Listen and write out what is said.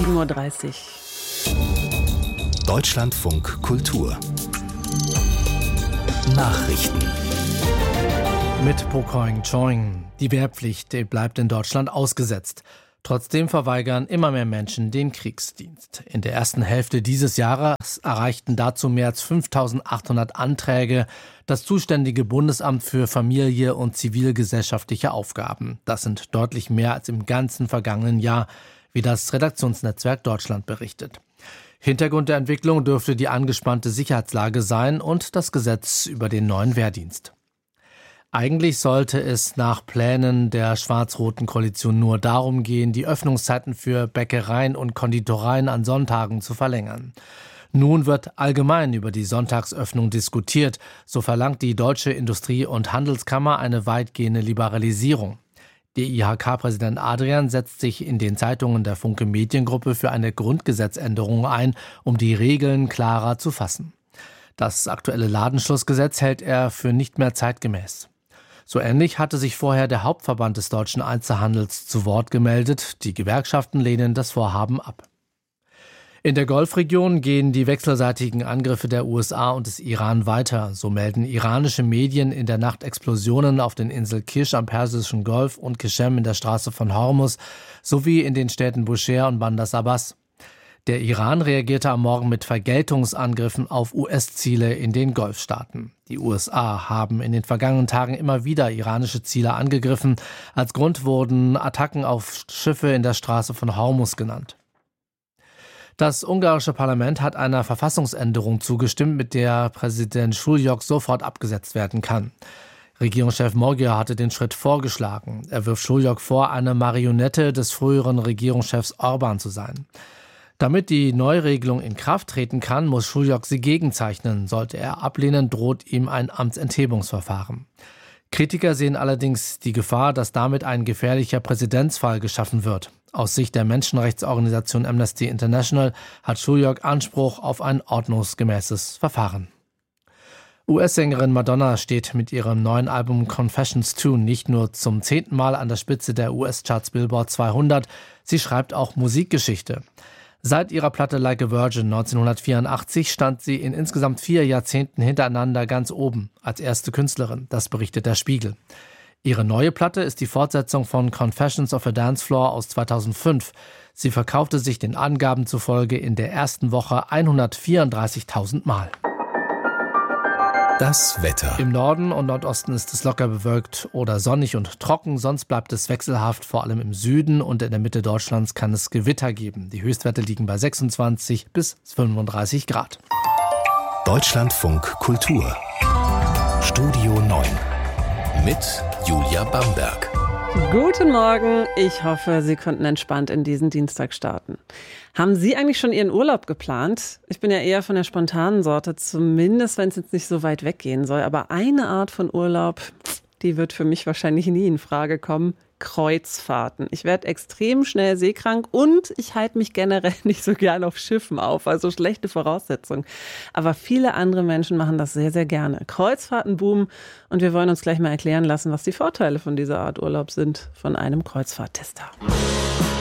7:30 Uhr. Deutschlandfunk Kultur Nachrichten mit Pokoing Choing. Die Wehrpflicht bleibt in Deutschland ausgesetzt. Trotzdem verweigern immer mehr Menschen den Kriegsdienst. In der ersten Hälfte dieses Jahres erreichten dazu mehr als 5.800 Anträge das zuständige Bundesamt für Familie und zivilgesellschaftliche Aufgaben. Das sind deutlich mehr als im ganzen vergangenen Jahr, wie das Redaktionsnetzwerk Deutschland berichtet. Hintergrund der Entwicklung dürfte die angespannte Sicherheitslage sein und das Gesetz über den neuen Wehrdienst. Eigentlich sollte es nach Plänen der schwarz-roten Koalition nur darum gehen, die Öffnungszeiten für Bäckereien und Konditoreien an Sonntagen zu verlängern. Nun wird allgemein über die Sonntagsöffnung diskutiert. So verlangt die Deutsche Industrie- und Handelskammer eine weitgehende Liberalisierung. Der IHK-Präsident Adrian setzt sich in den Zeitungen der Funke Mediengruppe für eine Grundgesetzänderung ein, um die Regeln klarer zu fassen. Das aktuelle Ladenschlussgesetz hält er für nicht mehr zeitgemäß. So ähnlich hatte sich vorher der Hauptverband des deutschen Einzelhandels zu Wort gemeldet. Die Gewerkschaften lehnen das Vorhaben ab. In der Golfregion gehen die wechselseitigen Angriffe der USA und des Iran weiter. So melden iranische Medien in der Nacht Explosionen auf den Insel Kish am Persischen Golf und Qeshem in der Straße von Hormuz sowie in den Städten Bushehr und Bandar Abbas. Der Iran reagierte am Morgen mit Vergeltungsangriffen auf US-Ziele in den Golfstaaten. Die USA haben in den vergangenen Tagen immer wieder iranische Ziele angegriffen. Als Grund wurden Attacken auf Schiffe in der Straße von Hormuz genannt. Das ungarische Parlament hat einer Verfassungsänderung zugestimmt, mit der Präsident Schuljuk sofort abgesetzt werden kann. Regierungschef Magyar hatte den Schritt vorgeschlagen. Er wirft Schuljuk vor, eine Marionette des früheren Regierungschefs Orbán zu sein. Damit die Neuregelung in Kraft treten kann, muss Schuljuk sie gegenzeichnen. Sollte er ablehnen, droht ihm ein Amtsenthebungsverfahren. Kritiker sehen allerdings die Gefahr, dass damit ein gefährlicher Präzedenzfall geschaffen wird. Aus Sicht der Menschenrechtsorganisation Amnesty International hat Schuljuk Anspruch auf ein ordnungsgemäßes Verfahren. US-Sängerin Madonna steht mit ihrem neuen Album Confessions 2 nicht nur zum 10. Mal an der Spitze der US-Charts Billboard 200, sie schreibt auch Musikgeschichte. Seit ihrer Platte Like a Virgin 1984 stand sie in insgesamt 4 Jahrzehnten hintereinander ganz oben, als erste Künstlerin, das berichtet der Spiegel. Ihre neue Platte ist die Fortsetzung von Confessions of a Dance Floor aus 2005. Sie verkaufte sich den Angaben zufolge in der ersten Woche 134.000 Mal. Das Wetter. Im Norden und Nordosten ist es locker bewölkt oder sonnig und trocken, sonst bleibt es wechselhaft, vor allem im Süden und in der Mitte Deutschlands kann es Gewitter geben. Die Höchstwerte liegen bei 26 bis 35 Grad. Deutschlandfunk Kultur Studio 9 mit Julia Bamberg. Guten Morgen, ich hoffe, Sie konnten entspannt in diesen Dienstag starten. Haben Sie eigentlich schon Ihren Urlaub geplant? Ich bin ja eher von der spontanen Sorte, zumindest wenn es jetzt nicht so weit weggehen soll. Aber eine Art von Urlaub, die wird für mich wahrscheinlich nie in Frage kommen. Kreuzfahrten. Ich werde extrem schnell seekrank und ich halte mich generell nicht so gern auf Schiffen auf, also schlechte Voraussetzungen. Aber viele andere Menschen machen das sehr, sehr gerne. Kreuzfahrten boomen und wir wollen uns gleich mal erklären lassen, was die Vorteile von dieser Art Urlaub sind, von einem Kreuzfahrttester.